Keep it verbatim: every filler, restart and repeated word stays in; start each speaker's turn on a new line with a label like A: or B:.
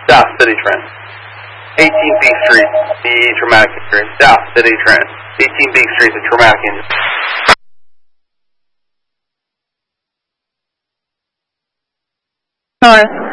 A: South City Trend. eighteen B Street, the traumatic injury. South City Trend. eighteen B Street, the traumatic injury.
B: North.